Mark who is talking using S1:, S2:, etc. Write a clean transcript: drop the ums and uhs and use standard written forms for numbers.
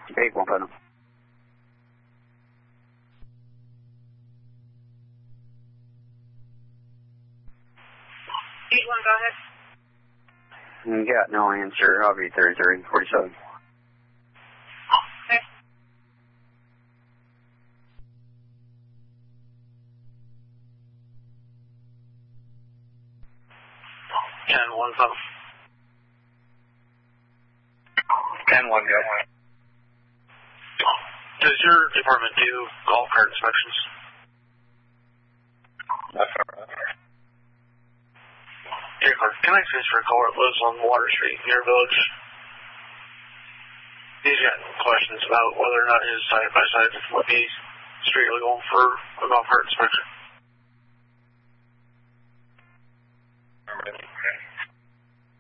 S1: 815.
S2: 81, go ahead.
S1: Got no answer. I'll be 3347.
S2: Okay.
S3: Ten one go.
S4: 10-1, go.
S3: Does your department do golf cart inspections?
S4: That's all right.
S3: Here, can I transfer a caller that lives on Water Street near Village? He's got questions about whether or not his side-by-side would be street legal for a golf cart inspection.
S4: I'm ready.